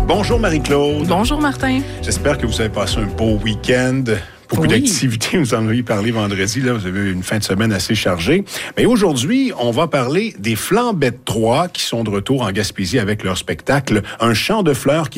Bonjour Marie-Claude. Bonjour Martin. J'espère que vous avez passé un beau week-end. Beaucoup d'activités, vous en avez parlé vendredi, là, vous avez eu une fin de semaine assez chargée. Mais aujourd'hui, on va parler des Flambettes 3 qui sont de retour en Gaspésie avec leur spectacle « Un champ de fleurs qui